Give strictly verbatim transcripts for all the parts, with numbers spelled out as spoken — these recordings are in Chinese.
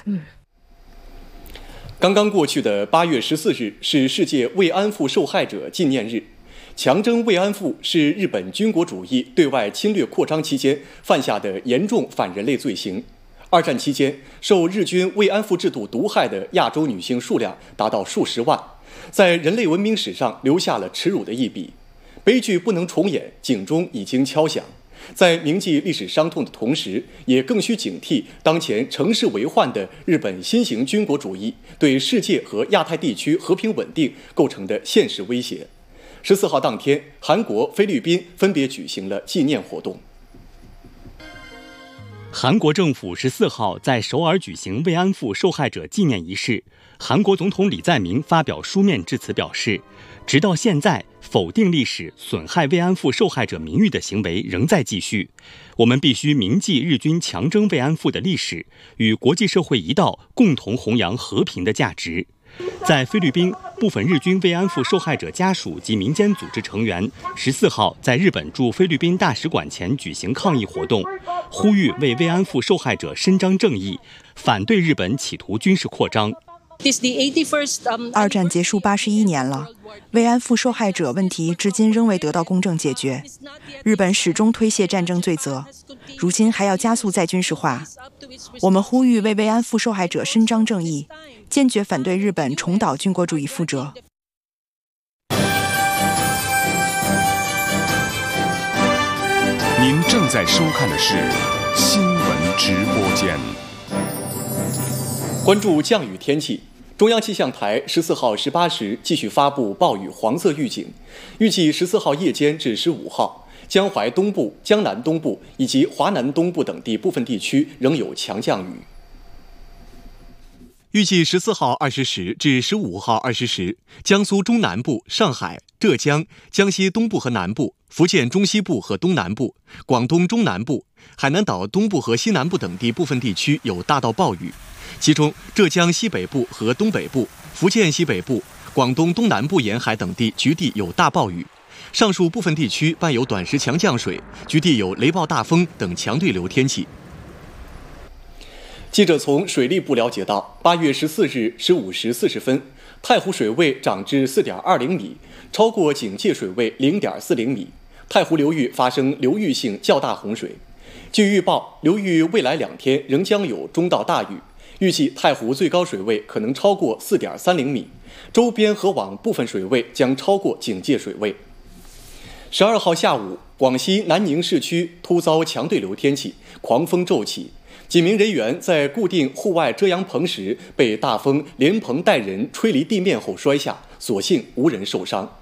嗯。 刚刚过去的八月十四日是世界慰安妇受害者纪念日。强征慰安妇是日本军国主义对外侵略扩张期间犯下的严重反人类罪行。二战期间，受日军慰安妇制度毒害的亚洲女性数量达到数十万，在人类文明史上留下了耻辱的一笔。悲剧不能重演，警钟已经敲响。在铭记历史伤痛的同时，也更需警惕当前城市为患的日本新型军国主义对世界和亚太地区和平稳定构成的现实威胁。十四号当天，韩国、菲律宾分别举行了纪念活动。 韩国政府十四号在首尔举行慰安妇受害者纪念仪式，韩国总统李在明发表书面致辞表示，直到现在，否定历史、损害慰安妇受害者名誉的行为仍在继续。我们必须铭记日军强征慰安妇的历史，与国际社会一道共同弘扬和平的价值。在菲律宾，部分日军慰安妇受害者家属及民间组织成员十四号在日本驻菲律宾大使馆前举行抗议活动，呼吁为慰安妇受害者伸张正义，反对日本企图军事扩张。 二战结束八十一年了，慰安妇受害者问题至今仍未得到公正解决。日本始终推卸战争罪责，如今还要加速再军事化。我们呼吁为慰安妇受害者伸张正义，坚决反对日本重蹈军国主义覆辙。 您正在收看的是新闻直播间。 关注降雨天气，中央气象台十四号十八时继续发布暴雨黄色预警，预计十四号夜间至十五号，江淮东部、江南东部以及华南东部等地部分地区仍有强降雨。预计十四号二十时至十五号二十时，江苏中南部、上海、浙江、江西东部和南部、福建中西部和东南部、广东中南部、海南岛东部和西南部等地部分地区有大到暴雨。其中，浙江西北部和东北部、福建西北部、广东东南部沿海等地局地有大暴雨，上述部分地区伴有短时强降水，局地有雷暴大风等强对流天气。记者从水利部了解到，八月十四日十五时四十分，太湖水位涨至四点二零米，超过警戒水位零点四零米，太湖流域发生流域性较大洪水。据预报，流域未来两天仍将有中到大雨。预计太湖最高水位可能超过四点三零米，周边河网部分水位将超过警戒水位。十二号下午，广西南宁市区突遭强对流天气，狂风骤起，几名人员在固定户外遮阳棚时被大风连棚带人吹离地面后摔下，所幸无人受伤。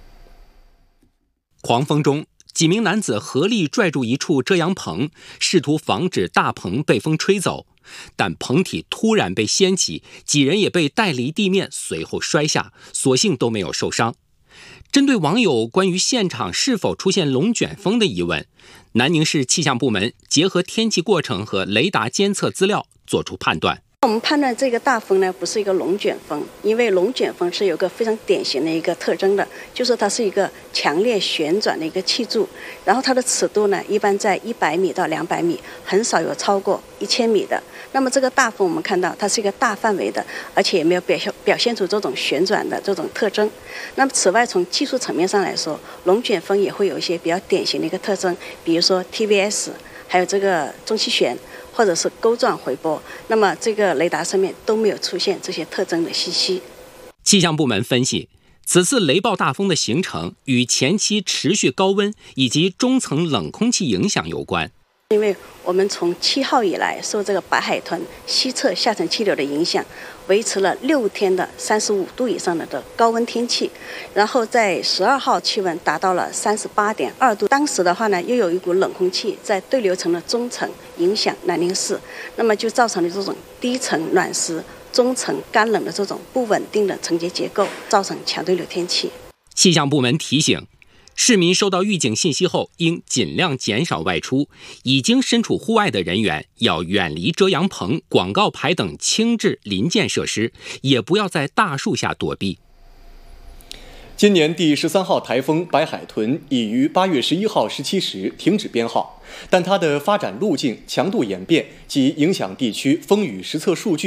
狂风中，几名男子合力拽住一处遮阳棚，试图防止大棚被风吹走。但棚体突然被掀起，几人也被带离地面，随后摔下，所幸都没有受伤。针对网友关于现场是否出现龙卷风的疑问，南宁市气象部门结合天气过程和雷达监测资料做出判断。 我们判断这个大风呢不是一个龙卷风，因为龙卷风是有个非常典型的一个特征的，就是它是一个强烈旋转的一个气柱，然后它的尺度呢一般在一百米到两百米，很少有超过一千米的。那么这个大风我们看到它是一个大范围的，而且也没有表现表现出这种旋转的这种特征。那么此外，从技术层面上来说，龙卷风也会有一些比较典型的一个特征，比如说 T V S， 还有这个中气旋，或者是钩状回波，那么这个雷达上面都没有出现这些特征的信息。 气象部门分析，此次雷暴大风的形成与前期持续高温以及中层冷空气影响有关。 因为我们从七号以来受这个白海豚西侧下沉气流的影响，维持了六天的三十五度以上的的高温天气，然后在十二号气温达到了三十八点二度。当时的话呢，又有一股冷空气在对流层的中层影响南宁市，那么就造成了这种低层暖湿、中层干冷的这种不稳定的层结结构，造成强对流天气。 气象部门提醒，市民收到预警信息后，应尽量减少外出。已经身处户外的人员要远离遮阳棚、广告牌等轻质临建设施，也不要在大树下躲避。 今年第十三号台风白海豚已于八月十一号十七时停止编号，但它的发展路径、强度演变及影响地区风雨实测数据